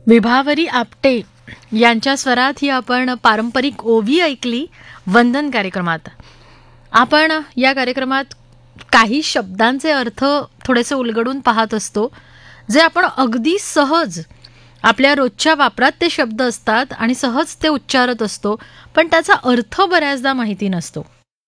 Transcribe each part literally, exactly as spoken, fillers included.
विभावरी आपटे यांच्या स्वरात ही आपण पारंपरिक ओवी ऐकली वंदन कार्यक्रमात. आपण या कार्यक्रमात काही शब्दांचे अर्थ थोडेसे उलगडून पाहत असतो, जे आपण अगदी सहज आपल्या रोजच्या वापरात ते शब्द असतात आणि सहज ते उच्चारत असतो, पण त्याचा अर्थ बऱ्याचदा माहिती नसतो.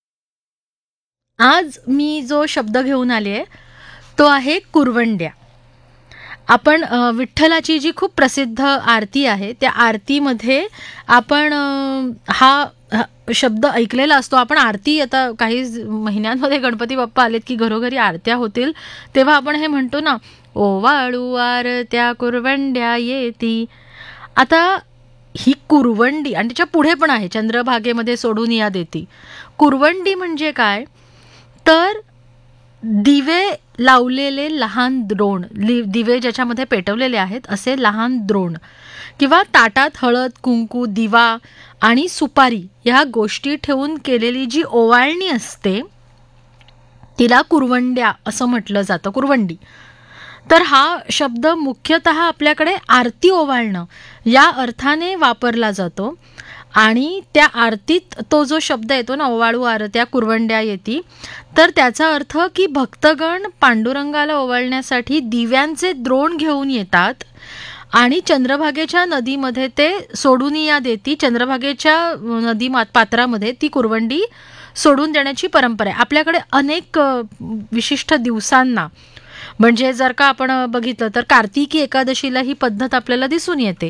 आज मी जो शब्द घेऊन आले आहे तो आहे कुरवंड्या. आपण अ, विठ्ठलाची जी खूप प्रसिद्ध आरती आहे त्या आरतीमध्ये आपण अ, हा हा शब्द ऐकलेला असतो. आपण आरती आता काही महिन्यांमध्ये गणपती बाप्पा आलेत की घरोघरी आरत्या होतील, तेव्हा आपण हे म्हणतो ना, ओवाळू आरत्या कुरवंड्या येती. आता ही कुरवंडी आणि त्याच्या पुढे पण आहे, चंद्रभागेमध्ये सोडून या देती. कुरवंडी म्हणजे काय तर दिवे लावलेले लहान द्रोण, लि- दिवे ज्याच्यामध्ये पेटवलेले आहेत असे लहान द्रोण, किंवा ताटात हळद कुंकू दिवा आणि सुपारी ह्या गोष्टी ठेवून केलेली जी ओवाळणी असते तिला कुरवंड्या असं म्हटलं जातं, कुरवंडी. तर हा शब्द मुख्यतः आपल्याकडे आरती ओवाळणं या अर्थाने वापरला जातो. आणि त्या आरतीत तो जो शब्द येतो ना, ओवाळू आरत्या कुरवंड्या येती, तर त्याचा अर्थ की भक्तगण पांडुरंगाला ओवाळण्यासाठी दिव्यांचे द्रोण घेऊन येतात आणि चंद्रभागेच्या नदीमध्ये ते सोडून या देती. चंद्रभागेच्या नदी मा- पात्रामध्ये ती कुरवंडी सोडून देण्याची परंपरा आहे आपल्याकडे. अनेक अ, विशिष्ट दिवसांना, म्हणजे जर का आपण अ, बघितलं तर कार्तिकी एकादशीला ही पद्धत आपल्याला दिसून येते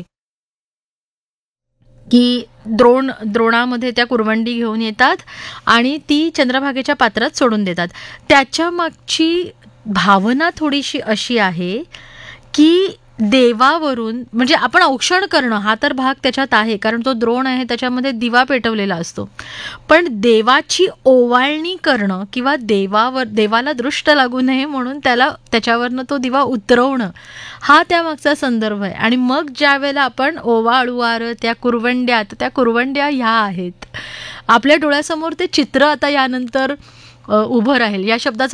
की द्रोण द्रोणामध्ये त्या कुरवंडी घेऊन येतात आणि ती चंद्रभागेच्या पात्रात सोडून देतात. त्याच्या मागची भावना थोडीशी अशी आहे की देवावरून, म्हणजे आपण औक्षण करणं हा तर भाग त्याच्यात आहे, कारण तो द्रोण आहे त्याच्यामध्ये दिवा पेटवलेला असतो, पण देवाची ओवाळणी करणं किंवा देवावर देवाला दृष्ट लागू नये म्हणून त्याला त्याच्यावरनं तो दिवा उतरवणं हा त्यामागचा संदर्भ आहे. आणि मग ज्या वेळेला आपण ओवाळू आर त्या कुरवंड्या, तर त्या कुरवंड्या ह्या आहेत आपल्या डोळ्यासमोर. ते चित्र आता यानंतर अ, उभं राहील. या शब्दाचा